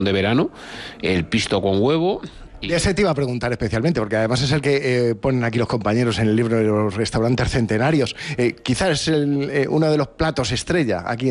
de verano, el pisto con huevo. Y ese te iba a preguntar especialmente, porque además es el que ponen aquí los compañeros en el libro de los restaurantes centenarios. Quizás es uno de los platos estrella aquí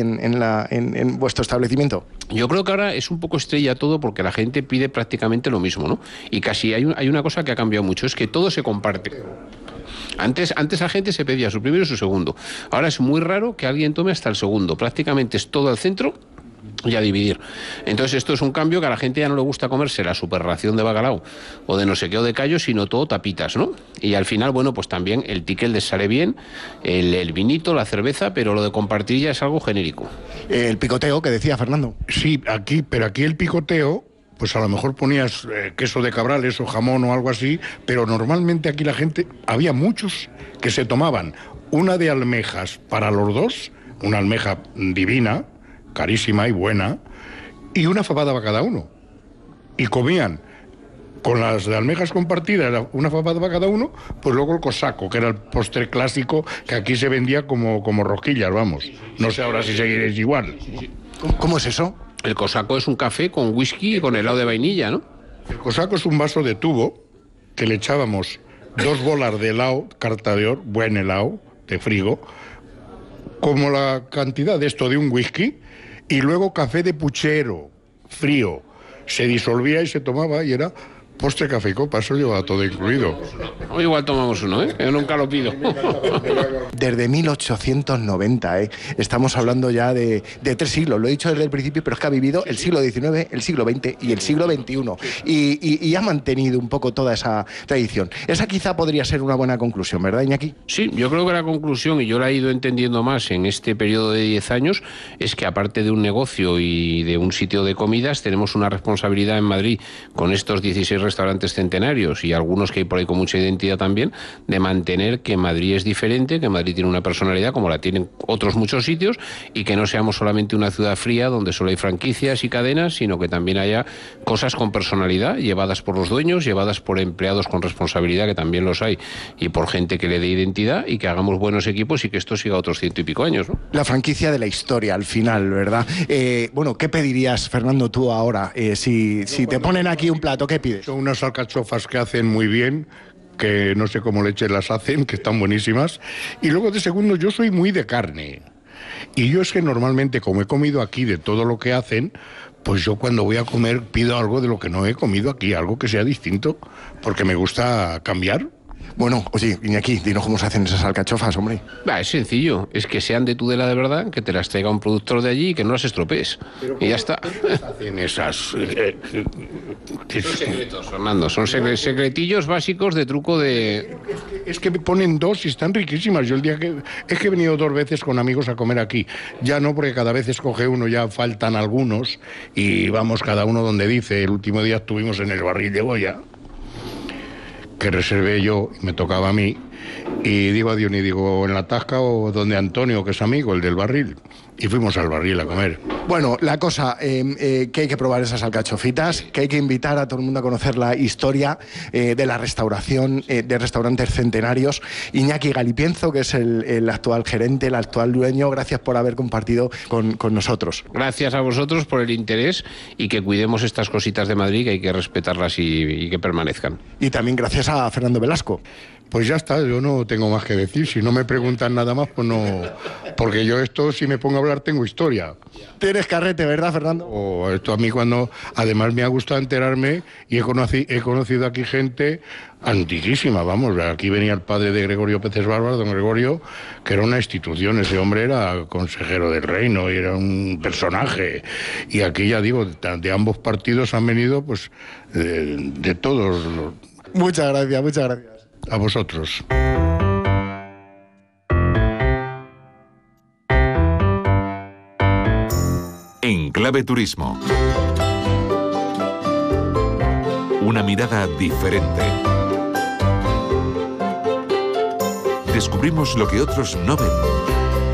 en vuestro establecimiento. Yo creo que ahora es un poco estrella todo porque la gente pide prácticamente lo mismo, ¿no? Y casi hay una cosa que ha cambiado mucho, es que todo se comparte. Antes la gente se pedía su primero y su segundo. Ahora es muy raro que alguien tome hasta el segundo. Prácticamente es todo al centro y a dividir. Entonces esto es un cambio que a la gente ya no le gusta comerse la superración de bacalao o de no sé qué o de callo, sino todo tapitas, ¿no? Y al final, bueno, pues también el ticket les sale bien, el vinito, la cerveza, pero lo de compartir ya es algo genérico. El picoteo que decía Fernando. Sí, aquí el picoteo, pues a lo mejor ponías queso de cabrales o jamón o algo así, pero normalmente aquí la gente, había muchos que se tomaban una de almejas para los dos, una almeja divina, carísima y buena, y una fabada para cada uno. Y comían con las de almejas compartidas, una fabada para cada uno, pues luego el cosaco, que era el postre clásico que aquí se vendía como rosquillas, vamos. No sé ahora si seguiréis igual. ¿Cómo es eso? El cosaco es un café con whisky y con helado de vainilla, ¿no? El cosaco es un vaso de tubo que le echábamos 2 bolas de helado, carta de oro, buen helado, de frigo, como la cantidad de esto de un whisky, y luego café de puchero, frío. Se disolvía y se tomaba y era postre, café y copa, eso llevaba todo incluido. O igual tomamos uno, ¿eh? Yo nunca lo pido. Desde 1890, estamos hablando ya de 3 siglos, lo he dicho desde el principio, pero es que ha vivido el siglo XIX, el siglo XX y el siglo XXI, y ha mantenido un poco toda esa tradición. Esa quizá podría ser una buena conclusión, ¿verdad, Iñaki? Sí, yo creo que la conclusión, y yo la he ido entendiendo más en este periodo de 10 años, es que aparte de un negocio y de un sitio de comidas, tenemos una responsabilidad en Madrid con estos 16 restaurantes centenarios y algunos que hay por ahí con mucha identidad también, de mantener que Madrid es diferente, que Madrid tiene una personalidad como la tienen otros muchos sitios, y que no seamos solamente una ciudad fría donde solo hay franquicias y cadenas, sino que también haya cosas con personalidad, llevadas por los dueños, llevadas por empleados con responsabilidad, que también los hay, y por gente que le dé identidad, y que hagamos buenos equipos y que esto siga otros 100 y pico años, ¿no? La franquicia de la historia, al final, ¿verdad? Bueno, ¿qué pedirías, Fernando, tú ahora? Si te ponen aquí un plato, ¿qué pides? Son unas alcachofas que hacen muy bien, que no sé cómo leche las hacen, que están buenísimas. Y luego de segundo, yo soy muy de carne. Y yo es que normalmente, como he comido aquí de todo lo que hacen, pues yo cuando voy a comer pido algo de lo que no he comido aquí, algo que sea distinto, porque me gusta cambiar. Bueno, oye, Iñaki, dinos cómo se hacen esas alcachofas, hombre. Es sencillo, es que sean de Tudela de verdad, que te las traiga un productor de allí y que no las estropees. Y ya está. Hacen esas... Son secretos, Fernando, son secretillos básicos de truco de... Es que ponen 2 y están riquísimas. Yo el día que... Es que he venido 2 veces con amigos a comer aquí. Ya no, porque cada vez escoge uno, ya faltan algunos, y vamos cada uno donde dice. El último día estuvimos en el Barril de Goya, que reservé yo, y me tocaba a mí, y digo a Diony, digo, en la Tasca o donde Antonio, que es amigo, el del Barril, y fuimos al Barril a comer. Bueno, la cosa, que hay que probar esas alcachofitas, que hay que invitar a todo el mundo a conocer la historia de la restauración, de restaurantes centenarios. Iñaki Galipienzo, que es el actual gerente, el actual dueño, gracias por haber compartido con nosotros. Gracias a vosotros por el interés, y que cuidemos estas cositas de Madrid, que hay que respetarlas y que permanezcan. Y también gracias a Fernando Velasco. Pues ya está, yo no tengo más que decir. Si no me preguntan nada más, pues no... Porque yo esto, si me pongo a hablar, tengo historia. Tienes carrete, ¿verdad, Fernando? O esto a mí cuando... Además me ha gustado enterarme, y he conocido aquí gente antiquísima, vamos. Aquí venía el padre de Gregorio Peces Bárbaro, don Gregorio, que era una institución. Ese hombre era consejero del reino y era un personaje. Y aquí, ya digo, de ambos partidos han venido, pues, de todos. Muchas gracias, muchas gracias. A vosotros. En Clave Turismo. Una mirada diferente. Descubrimos lo que otros no ven.